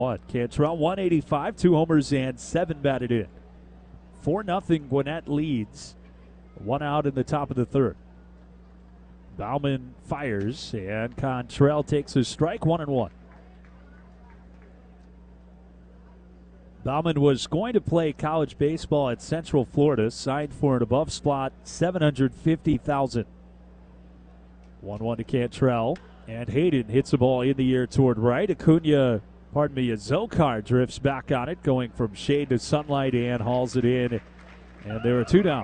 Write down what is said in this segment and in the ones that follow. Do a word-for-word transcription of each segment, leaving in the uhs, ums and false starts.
one. Cantrell one eighty-five, two homers and seven batted in. four nothing Gwinnett leads. One out in the top of the third. Bauman fires and Cantrell takes a strike, one and one. Bauman was going to play college baseball at Central Florida, signed for an above slot seven hundred fifty thousand dollars. one one to Cantrell, and Hayden hits the ball in the air toward right. Acuna, pardon me, Zokar drifts back on it, going from shade to sunlight and hauls it in, and there are two down.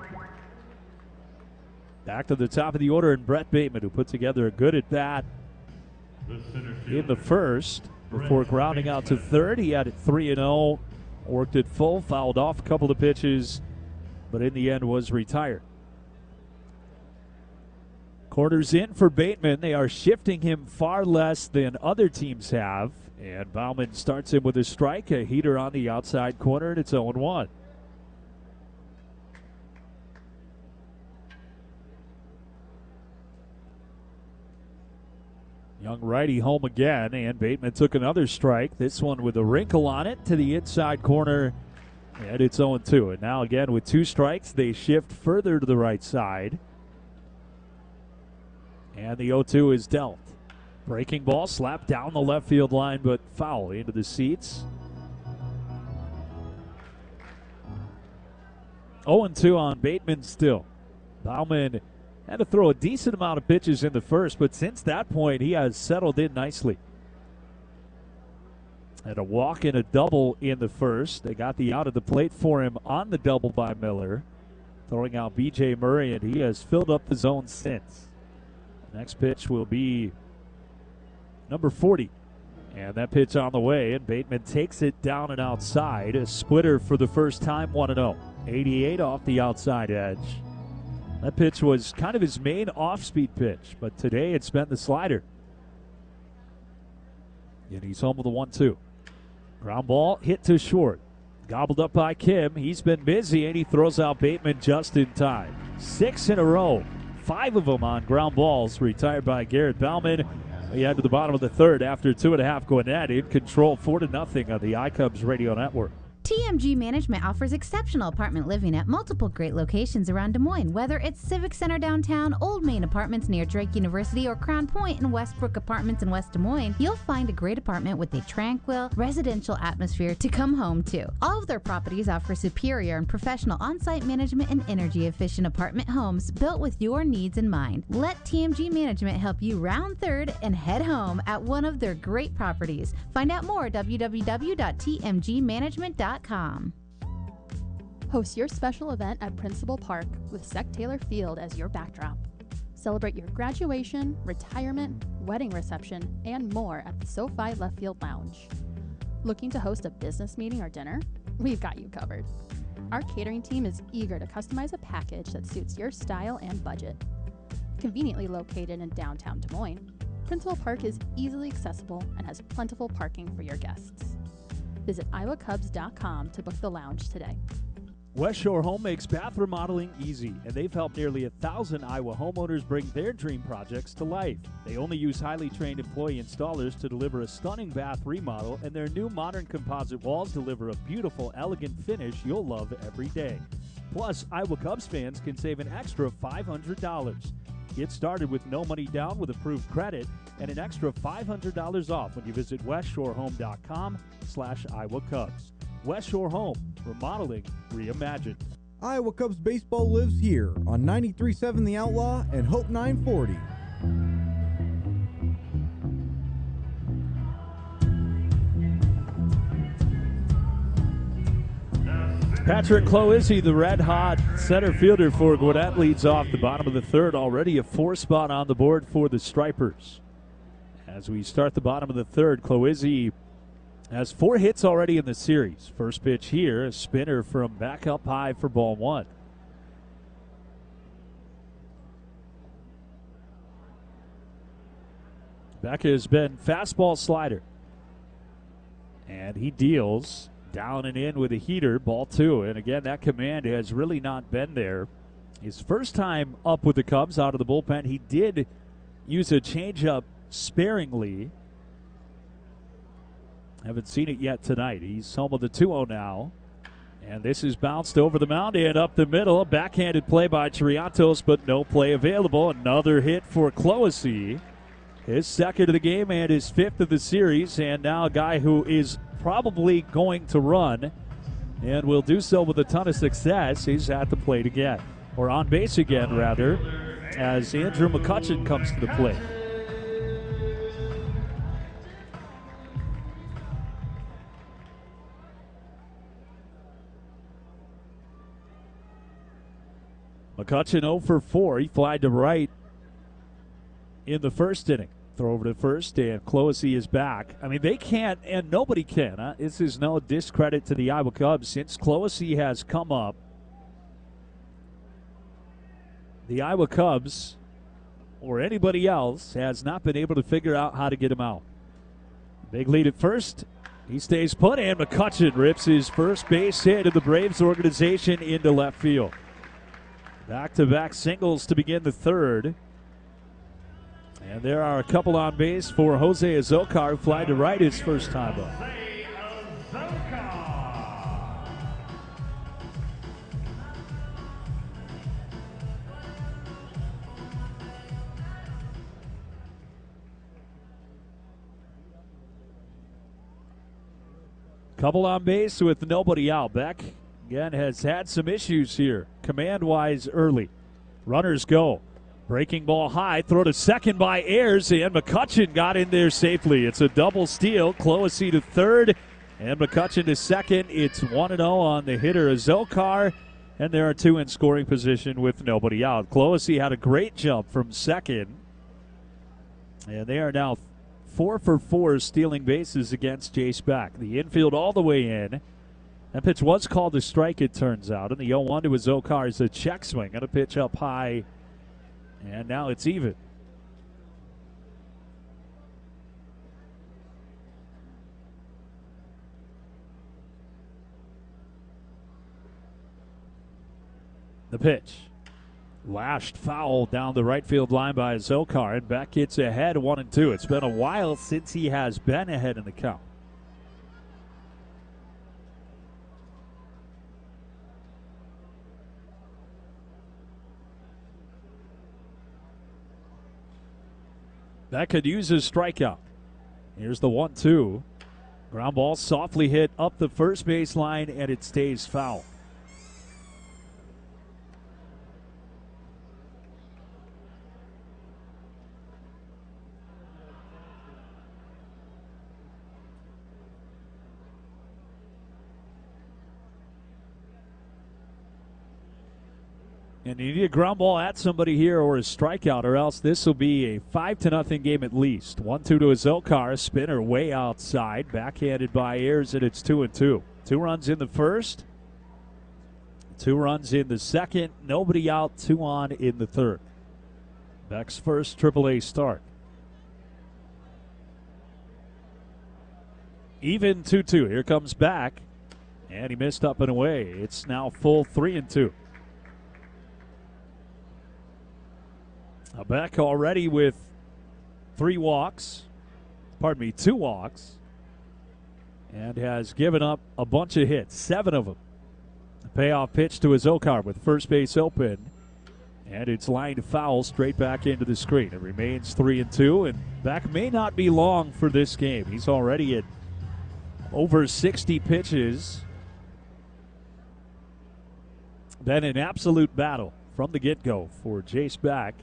Back to the top of the order, and Brett Bateman, who put together a good at-bat in the first before grounding out to third. He had it three and oh, worked it full, fouled off a couple of pitches, but in the end was retired. Corners in for Bateman. They are shifting him far less than other teams have, and Bauman starts him with a strike, a heater on the outside corner, and it's oh one. Young righty home again, and Bateman took another strike, this one with a wrinkle on it to the inside corner, and it's oh two. And now again with two strikes, they shift further to the right side, and the oh two is dealt. Breaking ball slapped down the left field line, but foul into the seats. oh two on Bateman still. Bauman had to throw a decent amount of pitches in the first, but since that point, he has settled in nicely. Had a walk and a double in the first. They got the out of the plate for him on the double by Miller, throwing out B J Murray, and he has filled up the zone since. Next pitch will be number forty. And that pitch on the way, and Bateman takes it down and outside. A splitter for the first time, one and oh. eighty-eight off the outside edge. That pitch was kind of his main off-speed pitch, but today it's been the slider. And he's home with a one two. Ground ball hit to short. Gobbled up by Kim. He's been busy, and he throws out Bateman just in time. Six in a row. Five of them on ground balls, retired by Garrett Bauman. He had to the bottom of the third after two and a half Gwinnett in control, four to nothing on the iCubs Radio Network. T M G Management offers exceptional apartment living at multiple great locations around Des Moines. Whether it's Civic Center downtown, Old Main Apartments near Drake University, or Crown Point and Westbrook Apartments in West Des Moines, you'll find a great apartment with a tranquil, residential atmosphere to come home to. All of their properties offer superior and professional on-site management and energy-efficient apartment homes built with your needs in mind. Let T M G Management help you round third and head home at one of their great properties. Find out more at w w w dot t m g management dot com. Host your special event at Principal Park with Sec Taylor Field as your backdrop. Celebrate your graduation, retirement, wedding reception, and more at the SoFi Left Field Lounge. Looking to host a business meeting or dinner? We've got you covered. Our catering team is eager to customize a package that suits your style and budget. Conveniently located in downtown Des Moines, Principal Park is easily accessible and has plentiful parking for your guests. Visit iowa cubs dot com to book the lounge today. West Shore Home makes bath remodeling easy, and they've helped nearly a thousand Iowa homeowners bring their dream projects to life. They only use highly trained employee installers to deliver a stunning bath remodel, and their new modern composite walls deliver a beautiful, elegant finish you'll love every day. Plus, Iowa Cubs fans can save an extra five hundred dollars. Get started with no money down with approved credit and an extra five hundred dollars off when you visit west shore home dot com slash Iowa Cubs. West Shore Home, remodeling reimagined. Iowa Cubs baseball lives here on ninety-three point seven The Outlaw and Hope nine forty. Patrick Cloizzi, the red-hot center fielder for Gwinnett, leads off the bottom of the third. Already a four spot on the board for the Stripers. As we start the bottom of the third, Cloizzi has four hits already in the series. First pitch here, a spinner from back up high for ball one. Back has been fastball slider. And he deals down and in with a heater, ball two. And again, that command has really not been there. His first time up with the Cubs out of the bullpen, he did use a changeup sparingly. Haven't seen it yet tonight. He's home of the two oh now. And this is bounced over the mound and up the middle. Backhanded play by Triantos, but no play available. Another hit for Clohessy. His second of the game and his fifth of the series. And now a guy who is probably going to run and will do so with a ton of success. He's at the plate again, or on base again, rather, as Andrew McCutchen comes to the plate. McCutchen oh for four. He flied to right in the first inning. Throw over to first, and Clohessy is back. I mean, they can't, and nobody can. Huh? This is no discredit to the Iowa Cubs. Since Clohessy has come up, the Iowa Cubs, or anybody else, has not been able to figure out how to get him out. Big lead at first. He stays put, and McCutchen rips his first base hit of the Braves organization into left field. Back-to-back singles to begin the third. And there are a couple on base for Jose Azocar, who flied to right his first time up. Couple on base with nobody out. Beck, again, has had some issues here, command-wise early. Runners go. Breaking ball high, throw to second by Ayers, and McCutchen got in there safely. It's a double steal. Clohessy to third, and McCutchen to second. It's one and oh on the hitter Azocar, and there are two in scoring position with nobody out. Clohessy had a great jump from second, and they are now four for four stealing bases against Jace Beck. The infield all the way in. That pitch was called a strike, it turns out, and the oh one to Azocar is a check swing and a pitch up high. And now it's even. The pitch. Lashed foul down the right field line by Azocar, and Beck gets ahead one and two. It's been a while since he has been ahead in the count. That could use his strikeout. Here's the one two. Ground ball softly hit up the first base line, and it stays foul. And you need a ground ball at somebody here or a strikeout, or else this will be a five to nothing game at least. one two to Azocar, spinner way outside, backhanded by Ayers, and it's two and two. Two runs in the first, two runs in the second, nobody out, two on in the third. Beck's first triple A start. Even two two. Here comes Beck, and he missed up and away. It's now full three and two. Beck already with three walks, pardon me, two walks, and has given up a bunch of hits, seven of them. The payoff pitch to Azocar with first base open, and it's lined foul straight back into the screen. It remains three and two, and Beck may not be long for this game. He's already at over sixty pitches. Been an absolute battle from the get-go for Jace Beck.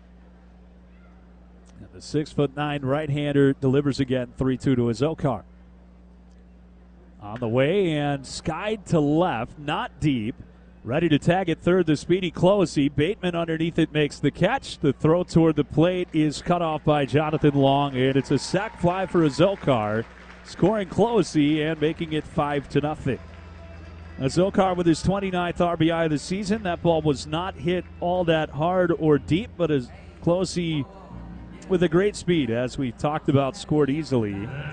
And the six foot nine right-hander delivers again, three two to Azocar. On the way and skied to left, not deep. Ready to tag at third, the speedy Clohessy. Bateman underneath it makes the catch. The throw toward the plate is cut off by Jonathan Long, and it's a sac fly for Azocar, scoring Clohessy and making it five to nothing. Azocar with his twenty-ninth R B I of the season. That ball was not hit all that hard or deep, but as Clohessy with a great speed, as we talked about, scored easily.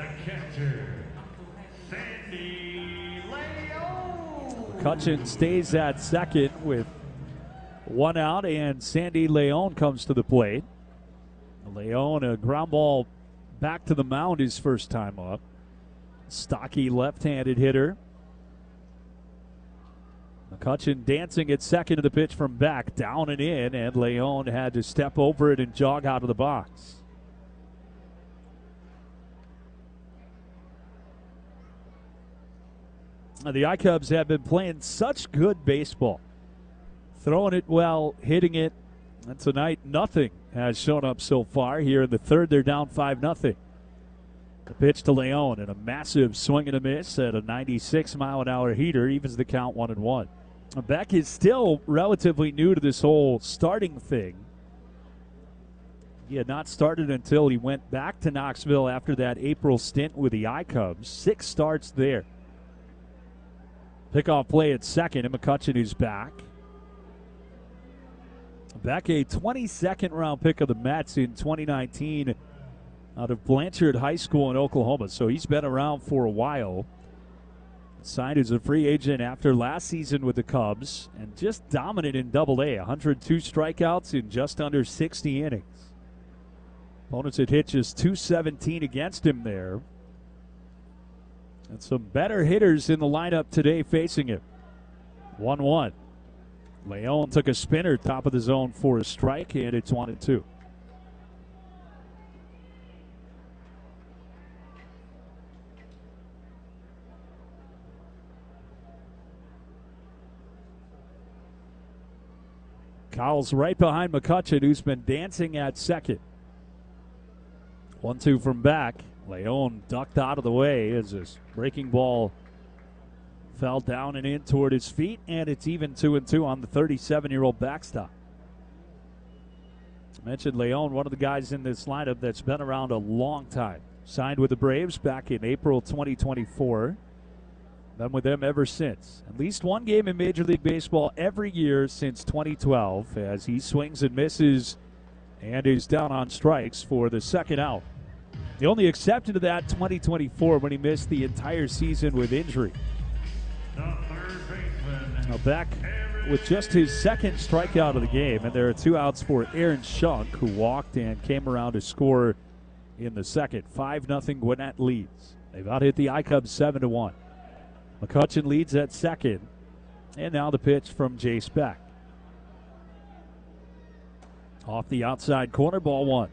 McCutchen stays at second with one out, and Sandy Leon comes to the plate. Leon, a ground ball back to the mound his first time up. stocky left-handed hitter. McCutchen dancing at second of the pitch from back, down and in, and Leon had to step over it and jog out of the box. The iCubs have been playing such good baseball. Throwing it well, hitting it. And tonight, nothing has shown up so far. Here in the third, they're down five nothing. The pitch to Leon and a massive swing and a miss at a ninety-six mile an hour heater, evens the count one and one. Beck is still relatively new to this whole starting thing. He had not started until he went back to Knoxville after that April stint with the iCubs. Six starts there. Pickoff play at second, and McCutchen is back. Beck, a twenty-second round pick of the Mets in twenty nineteen out of Blanchard High School in Oklahoma, so he's been around for a while. Signed as a free agent after last season with the Cubs, and just dominant in Double A. one hundred two strikeouts in just under sixty innings. Opponents had hit just two seventeen against him there. And some better hitters in the lineup today facing him. one one. Leon took a spinner, top of the zone for a strike, and it's one and two. Cowles right behind McCutchen, who's been dancing at second. one two from back. Leon ducked out of the way as this breaking ball fell down and in toward his feet, and it's even two and two on the thirty-seven-year-old backstop. I mentioned Leon, one of the guys in this lineup that's been around a long time. Signed with the Braves back in April twenty twenty-four. Been with them ever since. At least one game in Major League Baseball every year since twenty twelve as he swings and misses and is down on strikes for the second out. The only exception to that, twenty twenty-four, when he missed the entire season with injury. Now back with just his second strikeout of the game, and there are two outs for Aaron Schunk, who walked and came around to score in the second. five nothing Gwinnett leads. They've out-hit the iCubs seven to one. McCutchen leads at second, and now the pitch from Jace Beck. Off the outside corner, ball one.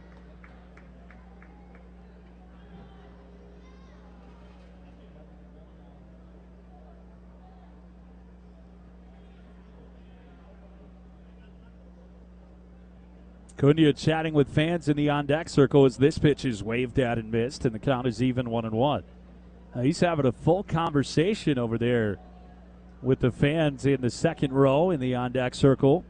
Cunha chatting with fans in the on-deck circle as this pitch is waved at and missed, and the count is even one and one. Uh, he's having a full conversation over there with the fans in the second row in the on-deck circle.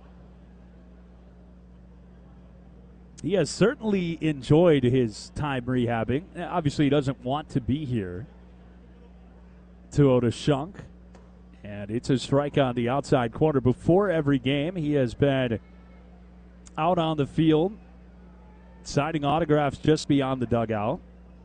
He has certainly enjoyed his time rehabbing. Obviously, he doesn't want to be here. two oh to Schunk, and it's a strike on the outside corner. Before every game, he has been out on the field, signing autographs just beyond the dugout.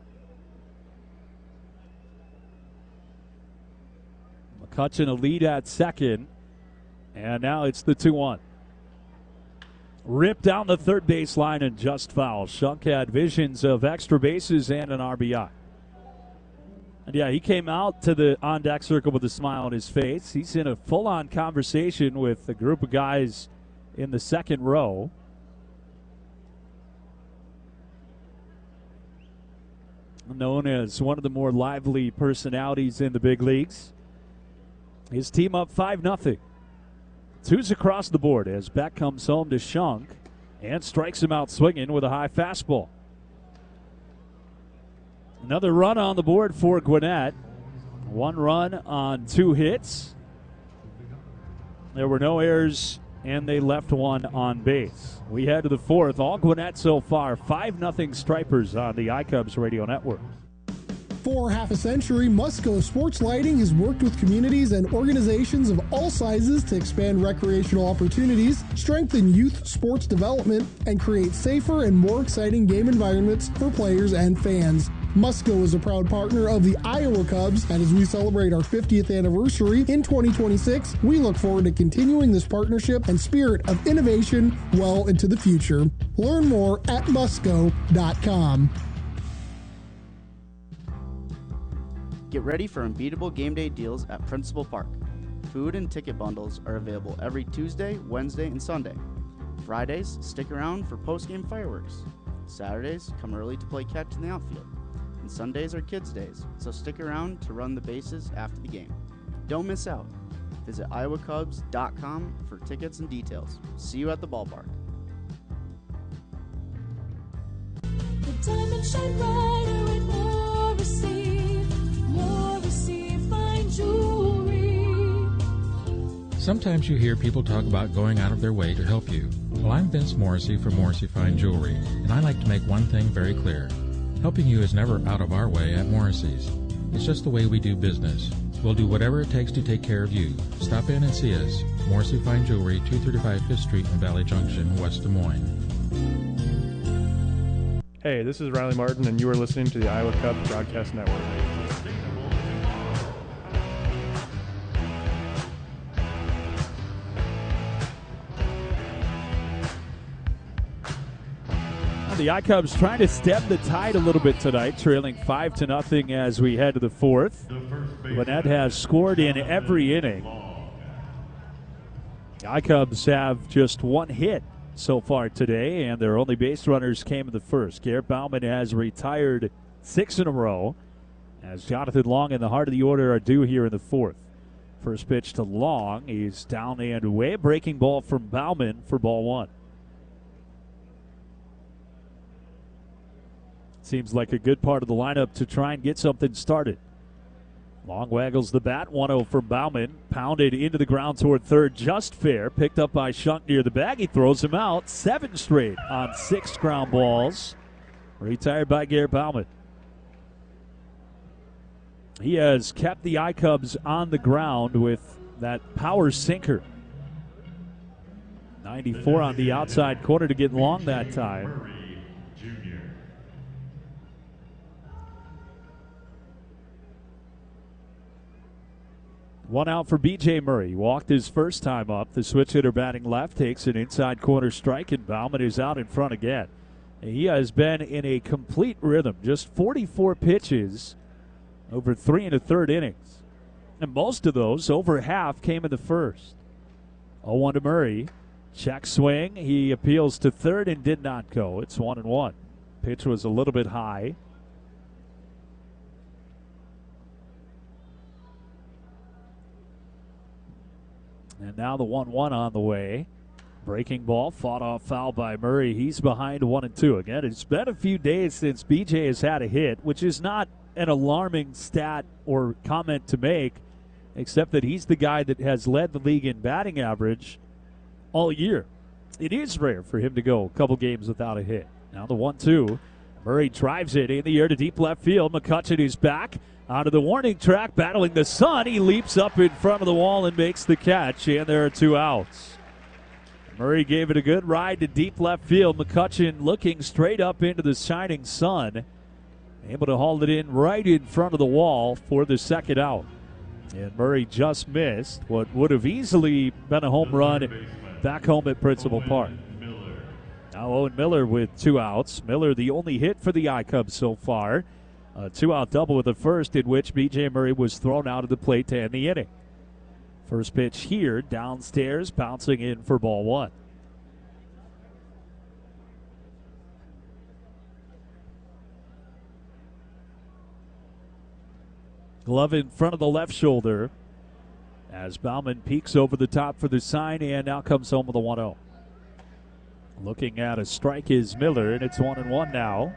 McCutchen a lead at second, and now it's the two one. Ripped down the third base line and just foul. Schunk had visions of extra bases and an R B I. And yeah, he came out to the on-deck circle with a smile on his face. He's in a full-on conversation with a group of guys in the second row. Known as one of the more lively personalities in the big leagues. His team up five nothing. Two's across the board as Beck comes home to Schunk and strikes him out swinging with a high fastball. Another run on the board for Gwinnett. One run on two hits. There were no errors, and they left one on base. We head to the fourth. All Gwinnett so far. five nothing Stripers on the iCubs Radio Network. For half a century, Musco Sports Lighting has worked with communities and organizations of all sizes to expand recreational opportunities, strengthen youth sports development, and create safer and more exciting game environments for players and fans. Musco is a proud partner of the Iowa Cubs, and as we celebrate our fiftieth anniversary in twenty twenty-six, we look forward to continuing this partnership and spirit of innovation well into the future. Learn more at musco dot com. Get ready for unbeatable game day deals at Principal Park. Food and ticket bundles are available every Tuesday, Wednesday, and Sunday. Fridays, stick around for post-game fireworks. Saturdays, come early to play catch in the outfield. And Sundays are kids' days, so stick around to run the bases after the game. Don't miss out. Visit iowa cubs dot com for tickets and details. See you at the ballpark. The diamond shine brighter with Morrissey. Morrissey fine jewelry. Sometimes you hear people talk about going out of their way to help you. Well, I'm Vince Morrissey from Morrissey Fine Jewelry, and I like to make one thing very clear. Helping you is never out of our way at Morrissey's. It's just the way we do business. We'll do whatever it takes to take care of you. Stop in and see us. Morrissey Fine Jewelry, two thirty-five Fifth Street in Valley Junction, West Des Moines. Hey, this is Riley Martin, and you are listening to the Iowa Cubs Broadcast Network. The I-Cubs trying to stem the tide a little bit tonight, trailing five to nothing as we head to the fourth. Gwinnett has scored in every inning. The I-Cubs have just one hit so far today, and their only base runners came in the first. Garrett Bauman has retired six in a row, as Jonathan Long and the heart of the order are due here in the fourth. First pitch to Long. He's down and away. Breaking ball from Bauman for ball one. Seems like a good part of the lineup to try and get something started. Long waggles the bat, one oh from Bauman. Pounded into the ground toward third, just fair. Picked up by Shunk near the bag. He throws him out. Seven straight on six ground balls. Retired by Garrett Bauman. He has kept the I-Cubs on the ground with that power sinker. ninety-four on the outside corner to get Long that time. One out for B J Murray. Walked his first time up. The switch hitter batting left takes an inside corner strike, and Bauman is out in front again. He has been in a complete rhythm. Just forty-four pitches over three and a third innings. And most of those, over half, came in the first. oh one to Murray. Check swing. He appeals to third and did not go. It's one and one. Pitch was a little bit high. And now the one one on the way. Breaking ball, fought off foul by Murray. He's behind one and two. Again, it's been a few days since B J has had a hit, which is not an alarming stat or comment to make, except that he's the guy that has led the league in batting average all year. It is rare for him to go a couple games without a hit. Now the one two. Murray drives it in the air to deep left field. McCutcheon is back. Out of the warning track, battling the sun. He leaps up in front of the wall and makes the catch, and there are two outs. Murray gave it a good ride to deep left field. McCutcheon looking straight up into the shining sun, able to haul it in right in front of the wall for the second out. And Murray just missed what would have easily been a home run back home at Principal Park. Now Owen Miller with two outs. Miller the only hit for the I-Cubs so far. A two-out double with the first, in which B J Murray was thrown out of the plate to end the inning. First pitch here, downstairs, bouncing in for ball one. Glove in front of the left shoulder as Bauman peeks over the top for the sign, and now comes home with a one oh. Looking at a strike is Miller, and it's one and one now.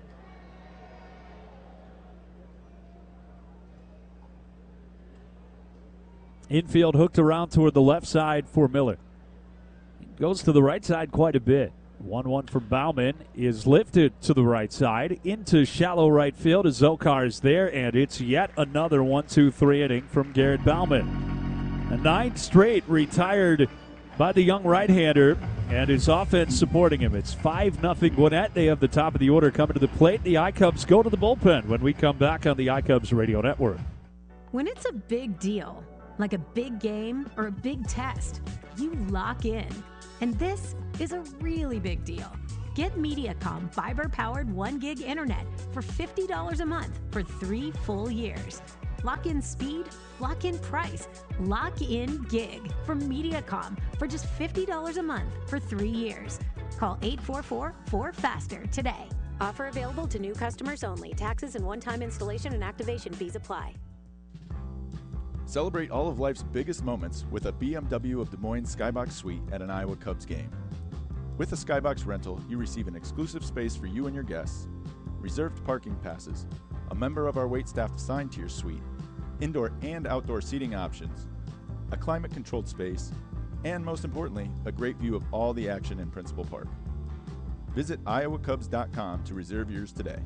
Infield hooked around toward the left side for Miller. He goes to the right side quite a bit. one one from Bauman is lifted to the right side into shallow right field as Zokar is there, and it's yet another one two three inning from Garrett Bauman. A nine straight retired by the young right-hander, and his offense supporting him. It's five nothing Gwinnett. They have the top of the order coming to the plate. The I-Cubs go to the bullpen when we come back on the I-Cubs Radio Network. When it's a big deal, like a big game or a big test, you lock in. And this is a really big deal. Get Mediacom fiber-powered one gig internet for fifty dollars a month for three full years. Lock in speed, lock in price, lock in gig from MediaCom for just fifty dollars a month for three years. Call eight four four, four faster today. Offer available to new customers only. Taxes and one-time installation and activation fees apply. Celebrate all of life's biggest moments with a B M W of Des Moines Skybox Suite at an Iowa Cubs game. With a Skybox rental, you receive an exclusive space for you and your guests, reserved parking passes, a member of our waitstaff assigned to your suite, indoor and outdoor seating options, a climate-controlled space, and most importantly, a great view of all the action in Principal Park. Visit iowa cubs dot com to reserve yours today.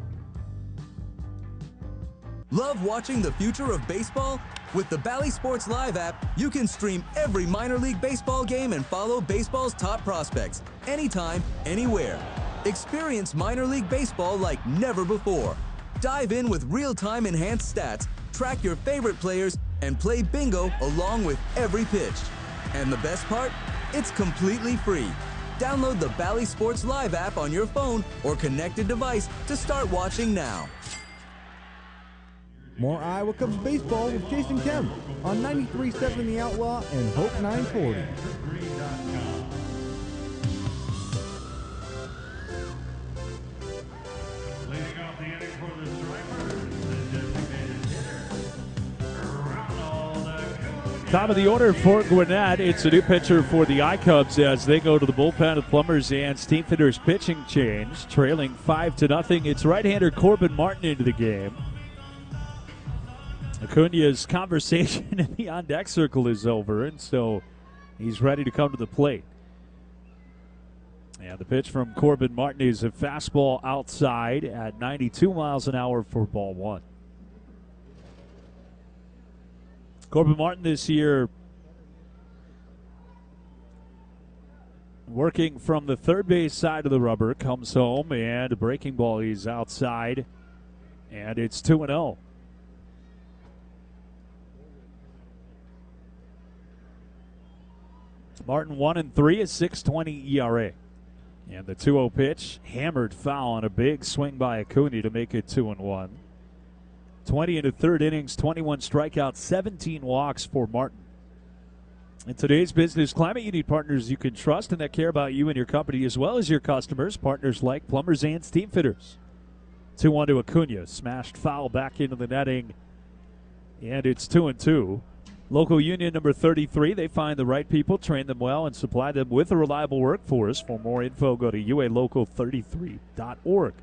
Love watching the future of baseball? With the Bally Sports Live app, you can stream every minor league baseball game and follow baseball's top prospects anytime, anywhere. Experience minor league baseball like never before. Dive in with real-time enhanced stats, track your favorite players, and play bingo along with every pitch. And the best part? It's completely free. Download the Bally Sports Live app on your phone or connected device to start watching now. More Iowa Cubs baseball with Jason Kemp on ninety-three point seven The Outlaw and Hope nine forty. Top of the order for Gwinnett. It's a new pitcher for the I-Cubs as they go to the bullpen of Plumbers and Steamfitters pitching change. Trailing five to nothing. It's right-hander Corbin Martin into the game. Acuna's conversation in the on-deck circle is over, and so he's ready to come to the plate. And the pitch from Corbin Martin is a fastball outside at ninety-two miles an hour for ball one. Corbin Martin this year working from the third base side of the rubber, comes home, and a breaking ball is outside, and it's two and oh. Martin one and three, a six twenty E R A. And the two oh pitch, hammered foul on a big swing by Acuna to make it two and one. twenty into third innings, twenty-one strikeouts, seventeen walks for Martin. In today's business climate, you need partners you can trust and that care about you and your company as well as your customers. Partners like Plumbers and Steamfitters. two one to Acuna, smashed foul back into the netting, and it's two and two. Local Union number thirty-three, they find the right people, train them well, and supply them with a reliable workforce. For more info, go to U A local thirty-three dot org.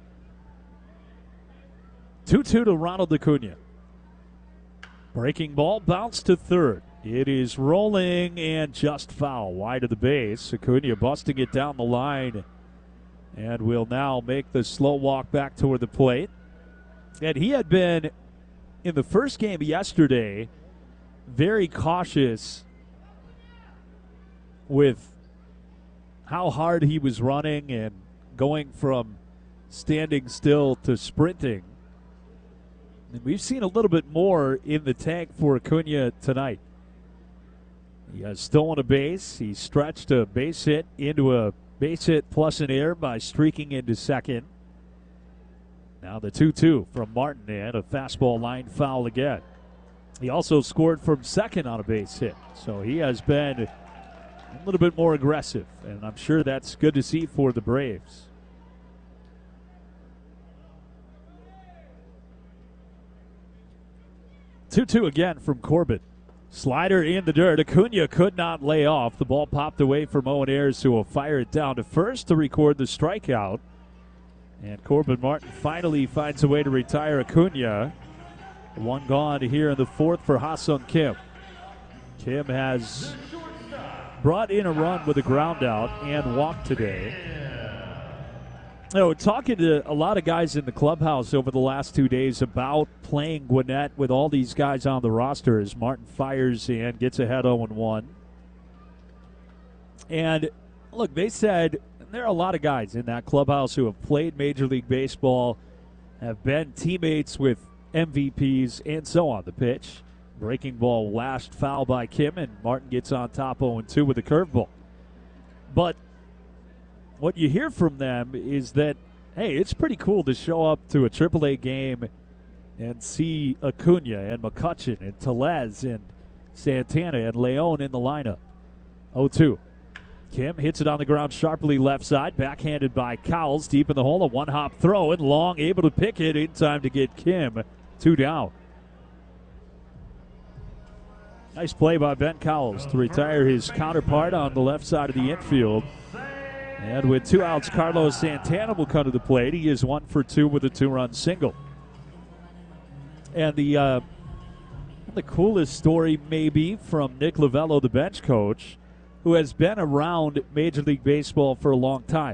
two two to Ronald Acuna. Breaking ball, bounce to third. It is rolling and just foul, wide of the base. Acuna busting it down the line and will now make the slow walk back toward the plate. And he had been, in the first game yesterday, very cautious with how hard he was running and going from standing still to sprinting. And we've seen a little bit more in the tank for Acuna tonight. He has stolen a base. He stretched a base hit into a base hit plus an error by streaking into second. Now the two two from Martin, and a fastball line foul again. He also scored from second on a base hit. So he has been a little bit more aggressive, and I'm sure that's good to see for the Braves. two two again from Corbin. Slider in the dirt. Acuna could not lay off. The ball popped away from Owen Ayers, who will fire it down to first to record the strikeout. And Corbin Martin finally finds a way to retire Acuna. One gone here in the fourth for Ha-Sung Kim. Kim has brought in a run with a ground out and walked today. You know, talking to a lot of guys in the clubhouse over the last two days about playing Gwinnett with all these guys on the roster as Martin fires and gets ahead oh one. And look, they said there are a lot of guys in that clubhouse who have played Major League Baseball, have been teammates with M V Ps, and so on. The pitch, breaking ball lashed foul by Kim, and Martin gets on top oh two with a curveball. But what you hear from them is that, hey, it's pretty cool to show up to a triple A game and see Acuna and McCutchen and Tellez and Santana and Leon in the lineup. oh two. Kim hits it on the ground sharply left side, backhanded by Cowles, deep in the hole, a one-hop throw, and Long able to pick it in time to get Kim two down. Nice play by Ben Cowles to retire his counterpart on the left side of the infield. And with two outs, Carlos Santana will come to the plate. He is one for two with a two-run single. And the uh, the coolest story maybe from Nick Lovello, the bench coach, who has been around Major League Baseball for a long time.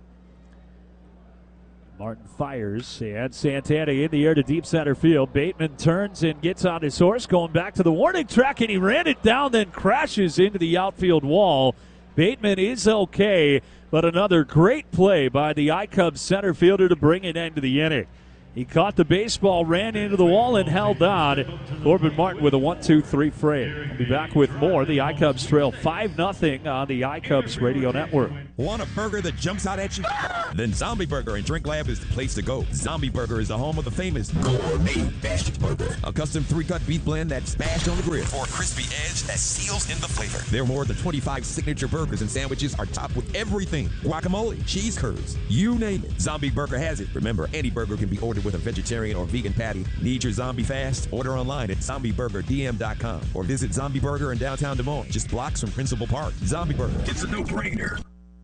Martin fires, and Santana in the air to deep center field. Bateman turns and gets on his horse, going back to the warning track, and he ran it down, then crashes into the outfield wall. Bateman is okay, but another great play by the I-Cubs center fielder to bring an end to the inning. He caught the baseball, ran into the wall, and held on. Corbin Martin with a one two three frame. We'll be back with more. The I-Cubs trail five nothing on the I-Cubs Radio Network. Want a burger that jumps out at you? Then Zombie Burger and Drink Lab is the place to go. Zombie Burger is the home of the famous gourmet bashed burger. A custom three-cut beef blend that's bashed on the grill for a crispy edge that seals in the flavor. There are more than twenty-five signature burgers and sandwiches are topped with everything. Guacamole, cheese curds, you name it. Zombie Burger has it. Remember, any burger can be ordered with a vegetarian or vegan patty. Need your zombie fast? Order online at zombie burger d m dot com or visit Zombie Burger in downtown Des Moines, just blocks from Principal Park. Zombie Burger, it's a no-brainer.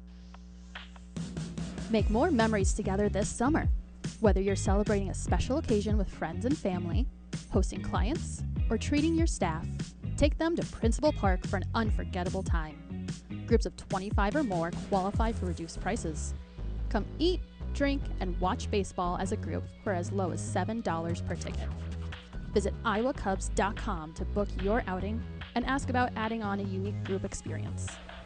Make more memories together this summer. Whether you're celebrating a special occasion with friends and family, hosting clients, or treating your staff, take them to Principal Park for an unforgettable time. Groups of twenty-five or more qualify for reduced prices. Come eat, drink, and watch baseball as a group for as low as seven dollars per ticket. Visit iowa cubs dot com to book your outing and ask about adding on a unique group experience.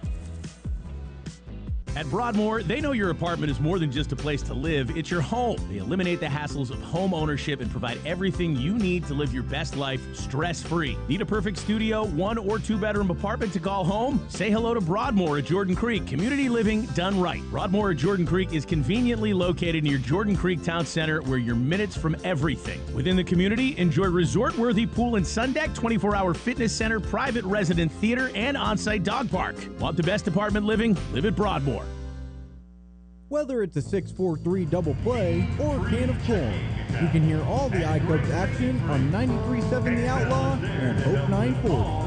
At Broadmoor, they know your apartment is more than just a place to live, it's your home. They eliminate the hassles of home ownership and provide everything you need to live your best life stress-free. Need a perfect studio, one or two bedroom apartment to call home? Say hello to Broadmoor at Jordan Creek. Community living done right. Broadmoor at Jordan Creek is conveniently located near Jordan Creek Town Center, where you're minutes from everything. Within the community, enjoy resort-worthy pool and sun deck, twenty-four hour fitness center, private resident theater, and on-site dog park. Want the best apartment living? Live at Broadmoor. Whether it's a six four three double play or a can of corn, you can hear all the I-Cubs action on ninety-three point seven The Outlaw and Hope nine forty.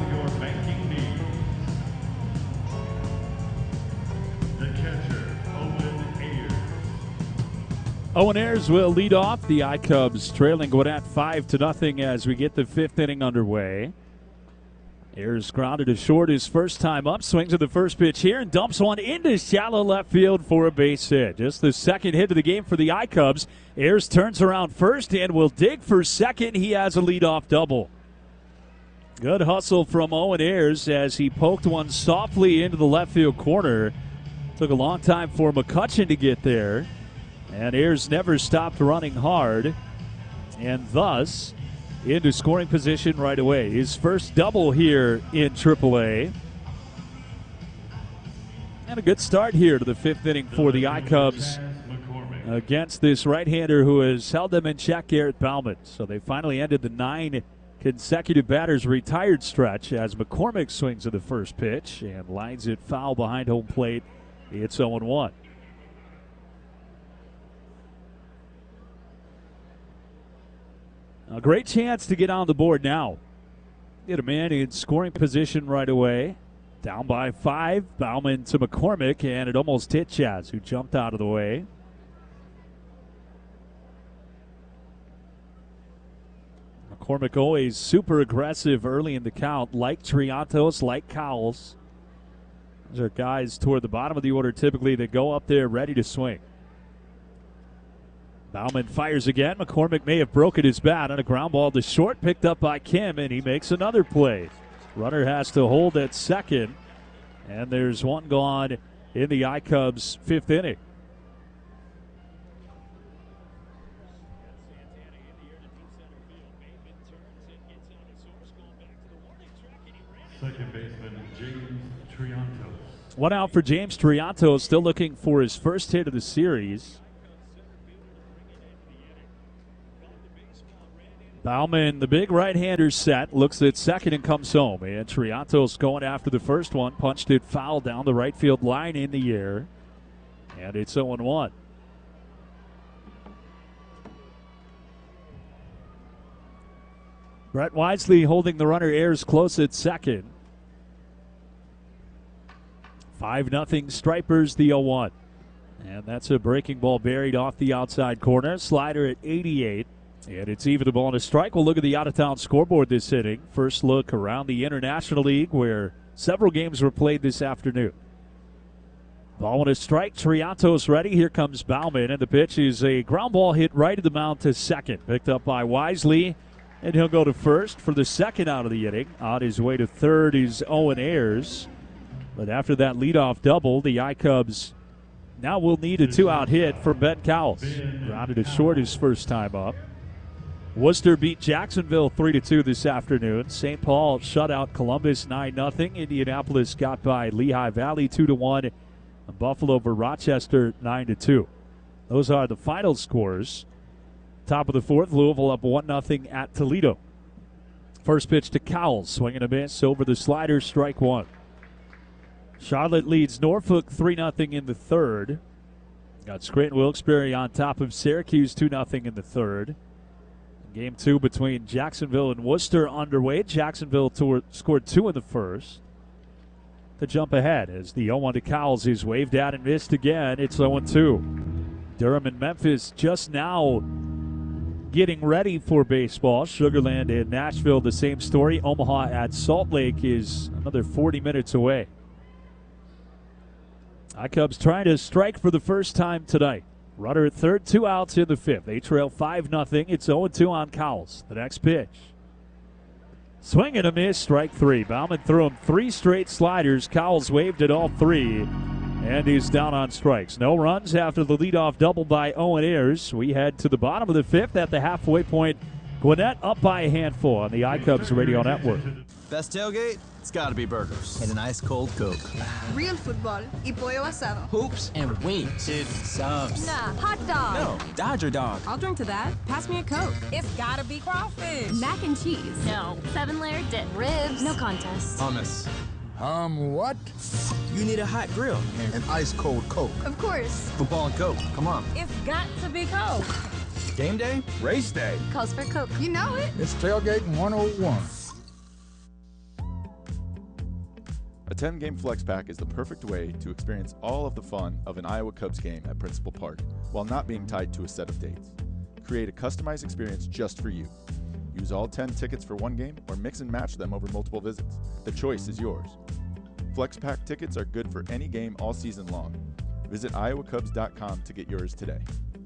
Owen Ayers will lead off. The I-Cubs trailing Gwinnett five to nothing as we get the fifth inning underway. Ayers grounded to short his first time up, swings at the first pitch here and dumps one into shallow left field for a base hit. Just the second hit of the game for the I-Cubs. Ayers turns around first and will dig for second. He has a leadoff double. Good hustle from Owen Ayers as he poked one softly into the left field corner. Took a long time for McCutchen to get there. And Ayers never stopped running hard. And thus into scoring position right away. His first double here in triple A. And a good start here to the fifth inning for the I-Cubs against this right-hander who has held them in check, Garrett Bauman. So they finally ended the nine consecutive batters retired stretch as McCormick swings at the first pitch and lines it foul behind home plate. It's oh one. A great chance to get on the board now. Get a man in scoring position right away. Down by five. Bauman to McCormick, and it almost hit Chaz, who jumped out of the way. McCormick always super aggressive early in the count, like Triantos, like Cowles. Those are guys toward the bottom of the order typically that go up there ready to swing. Bauman fires again. McCormick may have broken his bat on a ground ball to short, picked up by Kim, and he makes another play. Runner has to hold at second, and there's one gone in the I-Cubs' fifth inning. Second baseman James Triantos. One out for James Triantos, still looking for his first hit of the series. Bauman, the big right-hander set, looks at second and comes home. And Triantos going after the first one, punched it foul down the right field line in the air. And it's oh and one. Brett Wisely holding the runner airs close at second. five nothing Stripers, the oh one. And that's a breaking ball buried off the outside corner. Slider at eighty-eight. And it's even the ball and a strike. We'll look at the out-of-town scoreboard this inning. First look around the International League where several games were played this afternoon. Ball and a strike. Triantos ready. Here comes Bauman. And the pitch is a ground ball hit right at the mound to second. Picked up by Wisely. And he'll go to first for the second out of the inning. On his way to third is Owen Ayers. But after that leadoff double, the I-Cubs now will need a two-out hit for Ben Cowles. Grounded it short his first time up. Worcester beat Jacksonville three to two this afternoon. Saint Paul shut out Columbus nine nothing. Indianapolis got by Lehigh Valley two to one. And Buffalo over Rochester nine to two. Those are the final scores. Top of the fourth, Louisville up one nothing at Toledo. First pitch to Cowles, swinging a miss over the slider, strike one. Charlotte leads Norfolk three nothing in the third. Got Scranton Wilkes-Barre on top of Syracuse two nothing in the third. Game two between Jacksonville and Worcester underway. Jacksonville toward, scored two in the first to jump ahead as the oh one to Cowles is waved at and missed again. It's oh and two. Durham and Memphis just now getting ready for baseball. Sugar Land and Nashville, the same story. Omaha at Salt Lake is another forty minutes away. I-Cubs trying to strike for the first time tonight. Runner at third, two outs in the fifth. They trail five nothing. It's oh and two on Cowles. The next pitch. Swing and a miss, strike three. Bauman threw him three straight sliders. Cowles waved at all three, and he's down on strikes. No runs after the leadoff double by Owen Ayers. We head to the bottom of the fifth at the halfway point. Gwinnett up by a handful on the I-Cubs Radio Network. Best tailgate? It's gotta be burgers. And an ice cold Coke. Real football y pollo asado. Hoops and wings. Dude, subs. Nah, hot dog. No, Dodger dog. I'll drink to that. Pass me a Coke. It's gotta be crawfish. Mac and cheese. No. Seven layer dip. Ribs. No contest. Hummus. Um, what? You need a hot grill. And an ice cold Coke. Of course. Football and Coke. Come on. It's got to be Coke. Game day? Race day. Calls for Coke. You know it. It's Tailgate one oh one. A ten-game flex pack is the perfect way to experience all of the fun of an Iowa Cubs game at Principal Park while not being tied to a set of dates. Create a customized experience just for you. Use all ten tickets for one game or mix and match them over multiple visits. The choice is yours. Flex pack tickets are good for any game all season long. Visit iowa cubs dot com to get yours today.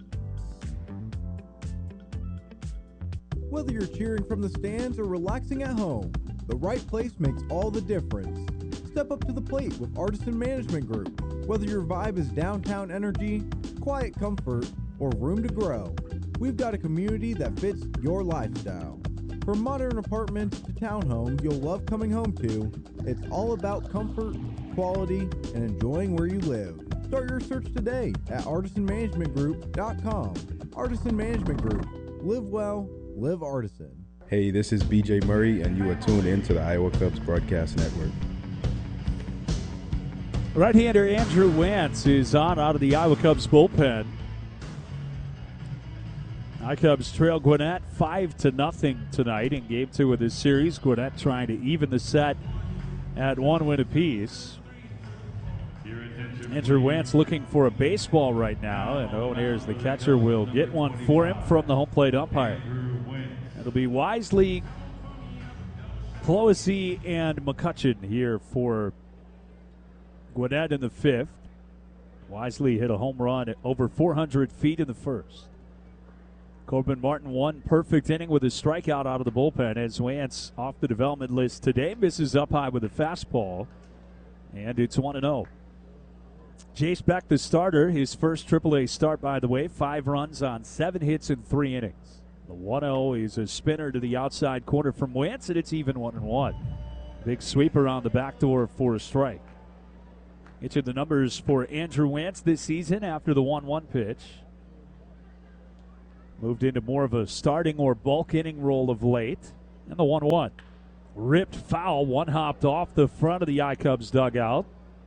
Whether you're cheering from the stands or relaxing at home, the right place makes all the difference. Step up to the plate with Artisan Management Group. Whether your vibe is downtown energy, quiet comfort, or room to grow, we've got a community that fits your lifestyle. From modern apartments to townhomes you'll love coming home to, it's all about comfort, quality, and enjoying where you live. Start your search today at artisan management group dot com. Artisan Management Group. Live well, live Artisan. Hey, this is B J Murray, and you are tuned in to the Iowa Cubs Broadcast Network. Right-hander Andrew Wantz is on out of the Iowa Cubs bullpen. I-Cubs trail Gwinnett five to nothing tonight in game two of this series. Gwinnett trying to even the set at one win apiece. Andrew Wantz looking for a baseball right now, and Owen Ayers, the catcher, will get one for him from the home plate umpire. It'll be Wisely, Clohessy, and McCutcheon here for Gwinnett in the fifth. Wisely hit a home run at over four hundred feet in the first. Corbin Martin one perfect inning with a strikeout out of the bullpen as Wantz off the development list today. Misses up high with a fastball, and it's one and oh. Jace Beck, the starter, his first triple A start, by the way. Five runs on seven hits in three innings. The one oh is a spinner to the outside corner from Wantz, and it's even one and one. Big sweeper on the back door for a strike. Get you the numbers for Andrew Wantz this season after the one one pitch. moved into more of a starting or bulk inning role of late. And the one one. Ripped foul, one hopped off the front of the iCubs dugout.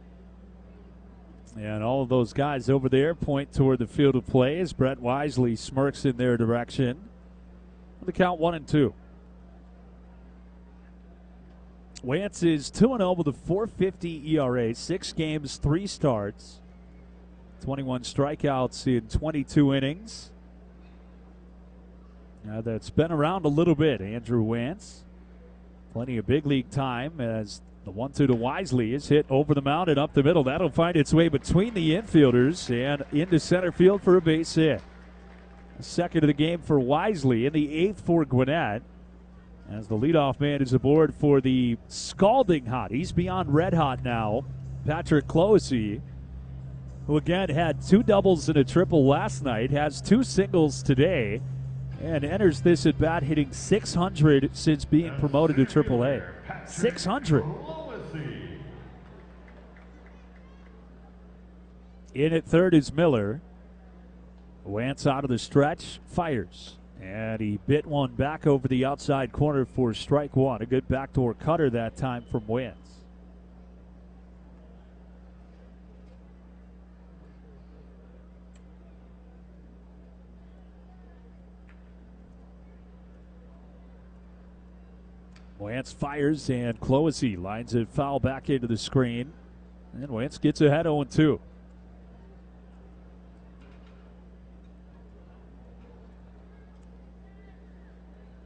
And all of those guys over there point toward the field of play as Brett Wisely smirks in their direction. The count one and two. Wentz is two and oh with a four fifty E R A, six games, three starts, twenty-one strikeouts in twenty-two innings. Now that's been around a little bit, Andrew Wentz. Plenty of big league time as the one two to Wisely is hit over the mound and up the middle. That'll find its way between the infielders and into center field for a base hit. Second of the game for Wisely, in the eighth for Gwinnett. As the leadoff man is aboard for the scalding hot, he's beyond red hot now, Patrick Closey, who again had two doubles and a triple last night, has two singles today, and enters this at bat hitting six hundred since being promoted to triple A. six hundred. In at third is Miller. Wentz out of the stretch, fires. And he bit one back over the outside corner for strike one. A good backdoor cutter that time from Wentz. Wentz fires and Closey lines it foul back into the screen. And Wentz gets ahead oh two.